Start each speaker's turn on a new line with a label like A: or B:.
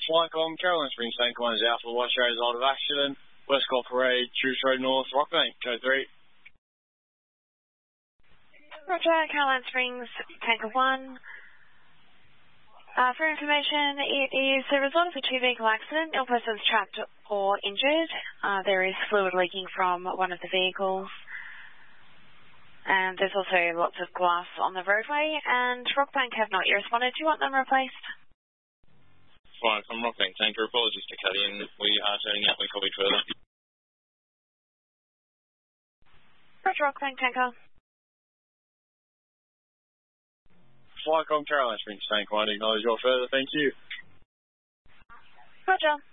A: Flycom, Caroline Springs, St. Quines, Alpha, Watch Rose, Out of Accident, Westcott Parade, Truce Road North, Rockbank, code 3.
B: Roger, Caroline Springs, Tanker 1. For information, it is the result of a two-vehicle accident. No person's trapped or injured. There is fluid leaking from one of the vehicles. And there's also lots of glass on the roadway. And Rockbank have not yet responded. Do you want them replaced?
A: Fine, from Rockbank Tanker. Apologies to Caddy, and we are turning out. We copied further.
B: Roger, Rockbank Tanker.
A: Flycom, Caroline Springs, St. Quines, acknowledge your further. Thank you.
B: Roger.